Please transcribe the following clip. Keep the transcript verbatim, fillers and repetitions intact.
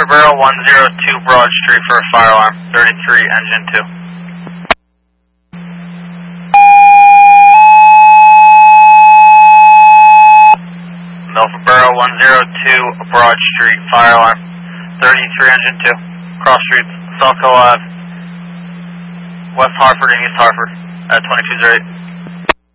Milford Borough one zero two Broad Street for a fire alarm, thirty-three engine two. Milford Borough one zero two Broad Street, fire alarm, thirty-three engine two. Cross streets, Selco Ave, West Hartford and East Hartford at twenty-two oh eight.